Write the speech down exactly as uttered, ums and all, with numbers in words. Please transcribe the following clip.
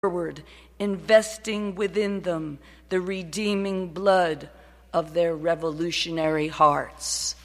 forward, investing within them the redeeming blood of their revolutionary hearts.